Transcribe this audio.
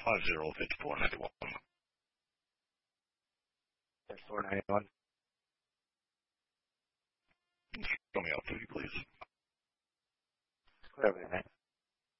505491. 5491. Show me out, please. Whatever, man.